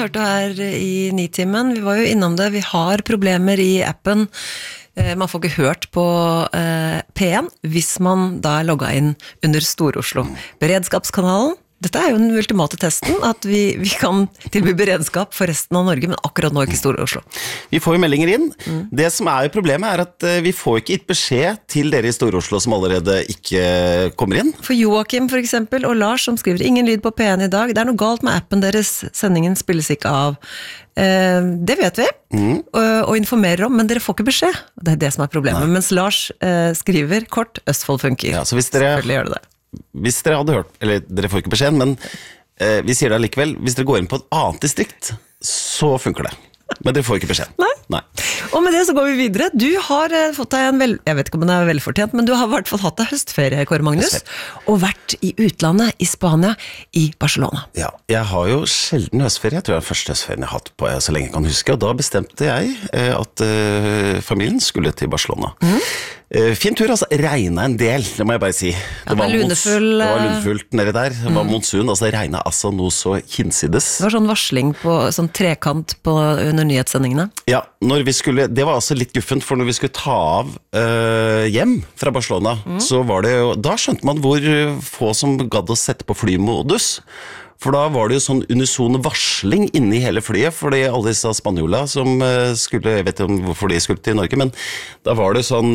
hørte du her i Nitimen. Vi var jo innom det. Vi har problemer i appen. Man får ikke hørt på P1 hvis man da er logget inn under Stor-Oslo. Beredskapskanalen. Dette er jo den ultimate testen, at vi kan tilby beredskap for resten av Norge, men akkurat nå ikke Stor-Oslo. Vi får jo meldinger inn. Det som er jo problemet er at vi får ikke gitt beskjed til dere i Stor-Oslo som allerede ikke kommer inn. For Joakim for eksempel, og Lars som skriver ingen lyd på P1 i dag, det er noe galt med appen deres, sendingen spilles ikke av. Det vet vi, og informerer om, men dere får ikke beskjed. Det er det som er problemet, mens Lars skriver kort, Østfold funker. Ja, så hvis dere... Selvfølgelig gjør det det. Hvis dere hadde hørt, eller dere får ikke beskjed, men vi sier det likevel, hvis dere går inn på et annet distrikt, så funker det. Men dere får ikke beskjed. Nei. Og med det så går vi videre. Du har fått deg jeg vet ikke om den er velfortjent, men du har i hvert fall hatt deg høstferie, Kåre Magnus, og vært i utlandet, i Spania, i Barcelona. Ja, jeg har jo sjelden høstferie. Jeg tror det er den første høstferien jeg har hatt på så lenge jeg kan huske, og da bestemte jeg at familien skulle til Barcelona. Fin tur, altså. Regnet en del, det må jeg bare si. Det var lunefullt nede der. Det var monsun, altså det regnet altså noe så hinsides. Det var sånn varsling på sånn trekant under nyhetssendingene. Ja, det var altså litt guffent, for når vi skulle ta av hjem fra Barcelona, så var det jo, da skjønte man hvor få som gadd å sette på flymodus. For da var det jo sånn unison varsling inne i hele flyet, fordi alle disse spanjola som skulle, jeg vet ikke hvorfor de skulle til Norge, men da var det sånn,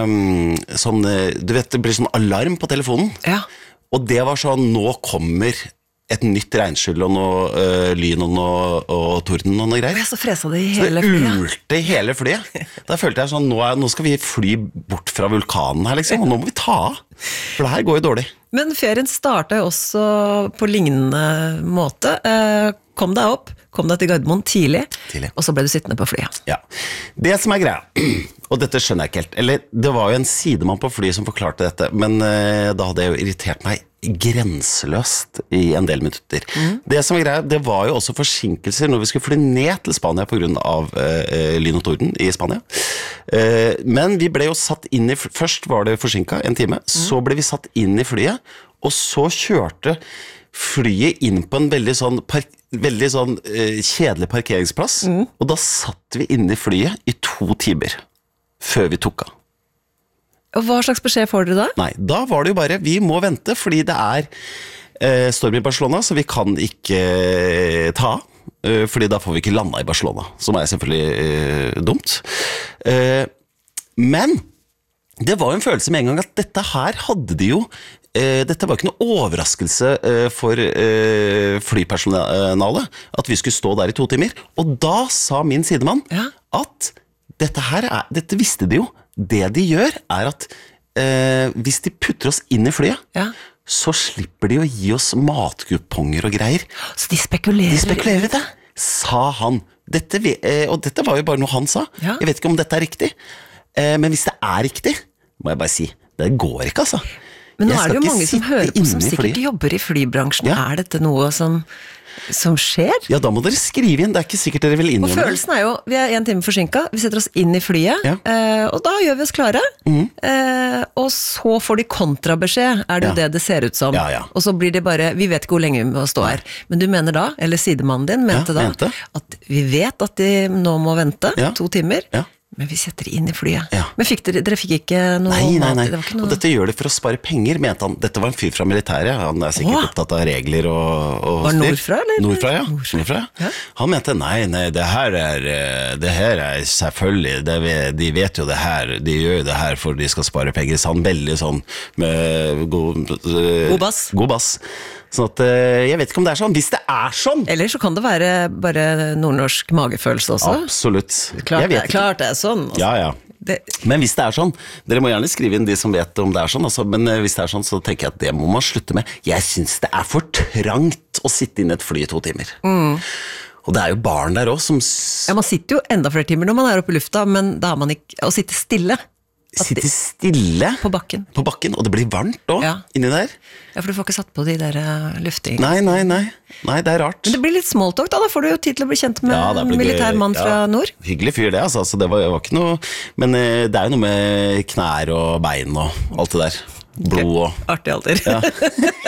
du vet, det blir sånn alarm på telefonen. Ja. Og det var sånn, nå kommer et nytt regnskyll og noe lyn og torden og noe greier. Ja, så fresa det i hele flyet. Så det ulte i hele flyet. Da følte jeg sånn, nå skal vi fly bort fra vulkanen her liksom, og nå må vi ta av. For det her går jo dårlig. Men ferien startet jo også på lignende måte. Kom deg opp, kom deg til Gardermoen tidlig, og så ble du sittende på flyet. Ja, det som er greia, og dette skjønner jeg ikke helt, eller det var jo en sidemann på flyet som forklarte dette, men da hadde jeg jo irritert meg grenseløst i en del minutter. Det som er greia, det var jo også forsinkelser når vi skulle fly ned til Spania på grunn av lyn og torden i Spania. Men vi ble jo satt inn i, først var det forsinket en time, så ble vi satt inn i flyet, og så kjørte flyet inn på en veldig sånn kjedelig parkeringsplass, og da satt vi inne i flyet i 2 timer før vi tok av. Og hva slags beskjed får dere da? Nei, da var det jo bare, vi må vente, fordi det er storm i Barcelona, så vi kan ikke ta av, fordi da får vi ikke landa i Barcelona, som er selvfølgelig dumt. Men det var jo en følelse med en gang at dette her hadde de jo, dette var ikke noe overraskelse for flypersonalet, at vi skulle stå der i 2 timer, og da sa min sidemann at dette visste de jo. Det de gjør er at hvis de putter oss inn i flyet, så slipper de å gi oss matkuponger og greier. Så de spekulerer? De spekulerer i det, sa han. Og dette var jo bare noe han sa. Jeg vet ikke om dette er riktig, men hvis det er riktig, må jeg bare si, det går ikke altså. Men nå er det jo mange som hører på som sikkert jobber i flybransjen. Er dette noe som skjer? Ja, da må dere skrive inn, det er ikke sikkert dere vil innrømme. Og følelsen er jo, vi er 1 time forsinket, vi setter oss inn i flyet, og da gjør vi oss klare, og så får de kontrabeskjed, er det jo det ser ut som. Og så blir det bare, vi vet ikke hvor lenge vi må stå her, men du mener da, eller sidemannen din mente da, at vi vet at de nå må vente 2 timer, men vi setter inn i flyet. Men dere fikk ikke noe mat? Nei. Og dette gjør det for å spare penger, mente han. Dette var en fyr fra militæret, han er sikkert opptatt av regler og var nordfra, eller? Nordfra, ja. Han mente, nei, det her er selvfølgelig, de vet jo det her, de gjør det her for de skal spare penger, så han veldig sånn med god bass. Sånn at, jeg vet ikke om det er sånn. Hvis det er sånn! Eller så kan det være bare nordnorsk magefølelse også. Absolutt. Klart det er sånn. Altså. Ja. Men hvis det er sånn, dere må gjerne skrive inn de som vet om det er sånn, altså, men hvis det er sånn, så tenker jeg at det må man slutte med. Jeg synes det er for trangt å sitte inn i et fly i 2 timer. Og det er jo barn der også som... Ja, man sitter jo enda flere timer når man er oppe i lufta, men da har man ikke... Å sitte stille... Sitte stille på bakken, og det blir varmt også, inni der. Ja, for du får ikke satt på de der luftingene. Nei, det er rart. Men det blir litt smalltalk da får du jo tid til å bli kjent med en militærmann fra nord. Hyggelig fyr det, altså, det var ikke noe, men det er jo noe med knær og bein og alt det der, blod og... Artig alder.